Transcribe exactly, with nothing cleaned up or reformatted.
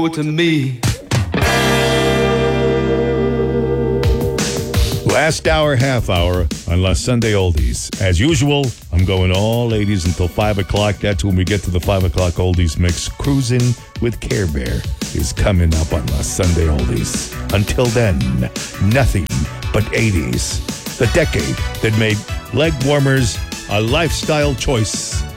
to me. Last hour, half hour on La Sunday Oldies. As usual, I'm going all eighties until five o'clock. That's when we get to the five o'clock Oldies mix. Cruising with Care Bear is coming up on La Sunday Oldies. Until then, nothing but eighties. The decade that made leg warmers a lifestyle choice.